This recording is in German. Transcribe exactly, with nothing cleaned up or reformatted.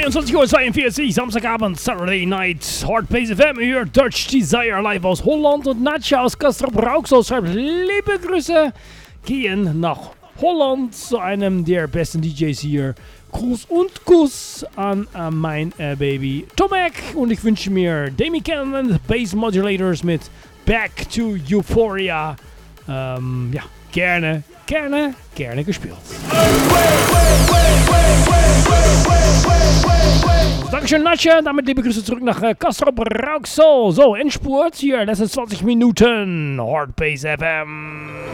zweiundzwanzig Uhr zweiundvierzig, Samstagabend, Saturday Night, Hardbase F M, hier Dutch Desire live aus Holland und Nadja aus Castrop-Rauxel schreibt liebe Grüße gehen nach Holland zu einem der besten D Js hier. Gruß und Kuss an äh, mein äh, Baby Tomek und ich wünsche mir Demi Cannon Bass Modulators mit Back to Euphoria. Ähm, ja, gerne, gerne, gerne gespielt. Also, Dankeschön, Nadja. Damit liebe Grüße zurück nach äh, Castrop-Rauxel. So, Endspurt hier, das ist zwanzig Minuten Hardbase F M.